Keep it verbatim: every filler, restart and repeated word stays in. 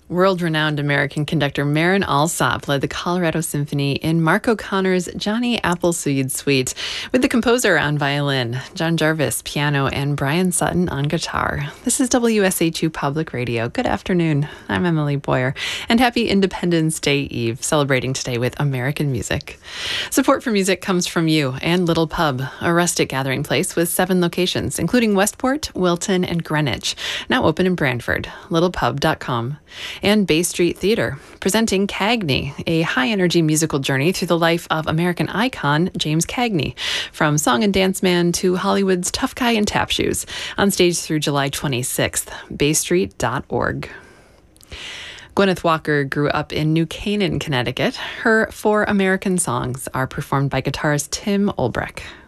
World-renowned American conductor Marin Alsop led the Colorado Symphony in Mark O'Connor's Johnny Appleseed Suite, with the composer on violin, John Jarvis piano, and Brian Sutton on guitar. This is W S H U Public Radio. Good afternoon. I'm Emily Boyer, and happy Independence Day Eve, celebrating today with American music. Support for music comes from you and Little Pub, a rustic gathering place with seven locations, including Westport, Wilton, and Greenwich, now open in Brantford. little pub dot com. And Bay Street Theater, presenting Cagney, a high-energy musical journey through the life of American icon James Cagney, from song and dance man to Hollywood's tough guy in tap shoes, on stage through July twenty-sixth, bay street dot org. Gwyneth Walker grew up in New Canaan, Connecticut. Her four American songs are performed by guitarist Tim Olbrich.